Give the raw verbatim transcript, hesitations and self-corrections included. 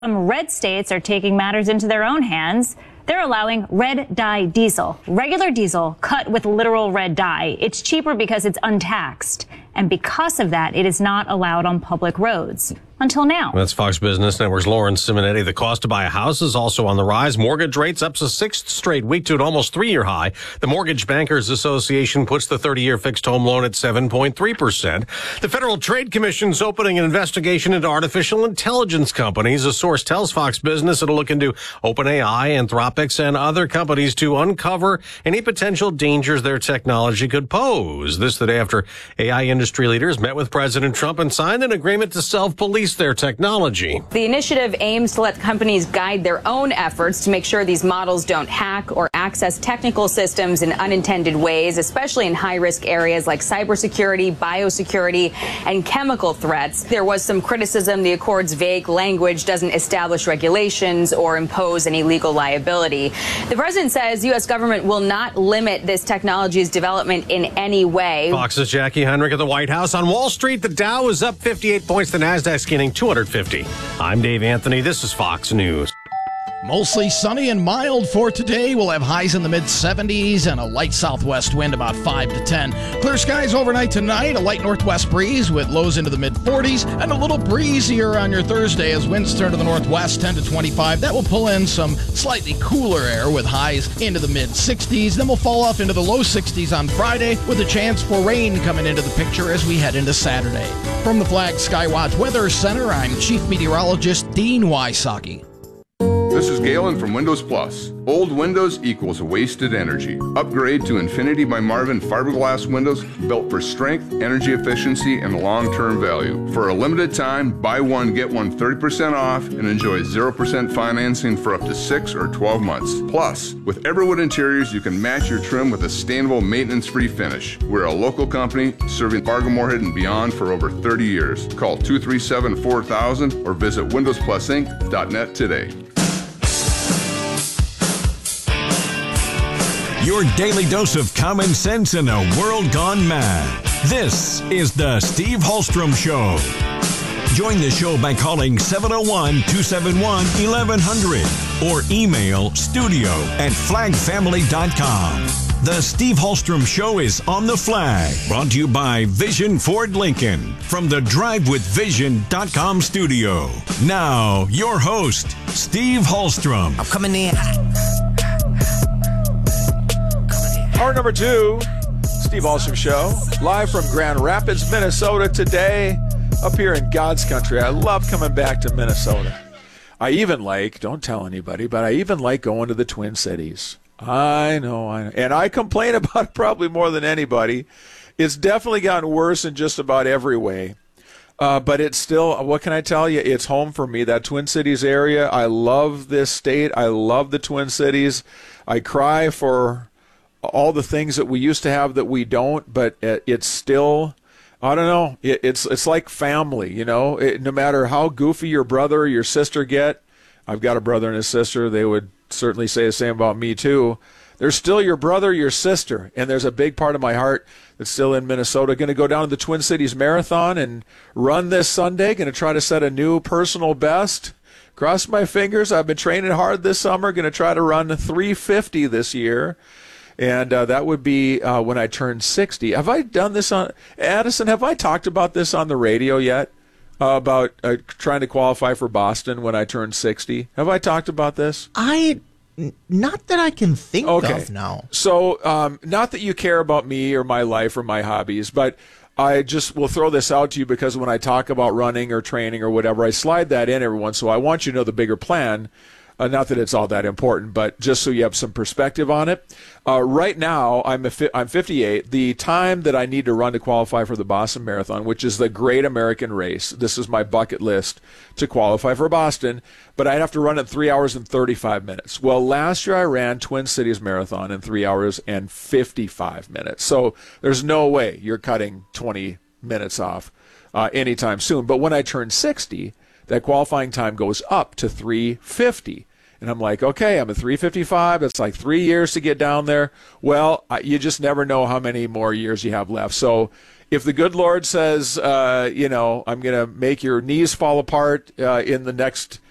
Some red states are taking matters into their own hands. They're allowing red dye diesel, regular diesel cut with literal red dye. It's cheaper because it's untaxed. And because of that, it is not allowed on public roads. Until now. That's Fox Business Network's Lauren Simonetti. The cost to buy a house is also on the rise. Mortgage rates up a sixth straight week to an almost three-year high. The Mortgage Bankers Association puts the thirty-year fixed home loan at seven point three percent. The Federal Trade Commission's opening an investigation into artificial intelligence companies. A source tells Fox Business it'll look into OpenAI, Anthropic, and other companies to uncover any potential dangers their technology could pose. This the day after A I industry leaders met with President Trump and signed an agreement to self-police their technology. The initiative aims to let companies guide their own efforts to make sure these models don't hack or access technical systems in unintended ways, especially in high-risk areas like cybersecurity, biosecurity, and chemical threats. There was some criticism the Accord's vague language doesn't establish regulations or impose any legal liability. The president says U S government will not limit this technology's development in any way. Fox's Jackie Henrik at the White House. On Wall Street, the Dow is up fifty-eight points. The Nasdaq's gaining two hundred fifty. I'm Dave Anthony. This is Fox News. Mostly sunny and mild for today. We'll have highs in the mid seventies and a light southwest wind about five to ten. Clear skies overnight tonight. A light northwest breeze with lows into the mid forties and a little breezier on your Thursday as winds turn to the northwest ten to twenty-five. That will pull in some slightly cooler air with highs into the mid sixties. Then we'll fall off into the low sixties on Friday with a chance for rain coming into the picture as we head into Saturday. From the Flag Skywatch Weather Center, I'm Chief Meteorologist Dean Wysocki. This is Galen from Windows Plus. Old Windows equals wasted energy. Upgrade to Infinity by Marvin fiberglass windows built for strength, energy efficiency, and long-term value. For a limited time, buy one, get one thirty percent off and enjoy zero percent financing for up to six or twelve months. Plus, with Everwood Interiors, you can match your trim with a sustainable, maintenance-free finish. We're a local company serving Fargo Moorhead and beyond for over thirty years. Call two three seven, four thousand or visit windows plus inc dot net today. Your daily dose of common sense in a world gone mad. This is the Steve Hallstrom Show. Join the show by calling seven oh one, two seven one, eleven hundred or email studio at flag family dot com. The Steve Hallstrom Show is on the Flag, brought to you by Vision Ford Lincoln from the drive with vision dot com studio. Now, your host, Steve Hallstrom. I'm coming in. Hour number two, Steve Hallstrom Show, live from Grand Rapids, Minnesota today, up here in God's country. I love coming back to Minnesota. I even like, don't tell anybody, but I even like going to the Twin Cities. I know, I know. And I complain about it probably more than anybody. It's definitely gotten worse in just about every way. Uh, but it's still, what can I tell you? It's home for me, that Twin Cities area. I love this state. I love the Twin Cities. I cry for all the things that we used to have that we don't, but it's still, I don't know, it, it's it's like family, you know. It, no matter how goofy your brother or your sister get, I've got a brother and a sister, they would certainly say the same about me too. They're still your brother, your sister, and there's a big part of my heart that's still in Minnesota. Going to go down to the Twin Cities Marathon and run this Sunday, going to try to set a new personal best. Cross my fingers, I've been training hard this summer, going to try to run three fifty this year. And uh, that would be uh, when I turn sixty. Have I done this on, Addison, have I talked about this on the radio yet? Uh, about uh, trying to qualify for Boston when I turn sixty? Have I talked about this? I, not that I can think okay. of now. So, um, not that you care about me or my life or my hobbies, but I just will throw this out to you because when I talk about running or training or whatever, I slide that in every once. So I want you to know the bigger plan. Uh, not that it's all that important, but just so you have some perspective on it. Uh, right now, I'm a fi- I'm fifty-eight. The time that I need to run to qualify for the Boston Marathon, which is the great American race, this is my bucket list to qualify for Boston, but I'd have to run in three hours and thirty-five minutes. Well, last year I ran Twin Cities Marathon in three hours and fifty-five minutes. So there's no way you're cutting twenty minutes off uh, anytime soon. But when I turn sixty, that qualifying time goes up to three fifty. And I'm like, okay, I'm at three fifty-five. It's like three years to get down there. Well, you just never know how many more years you have left. So if the good Lord says, uh, you know, I'm going to make your knees fall apart uh, in the next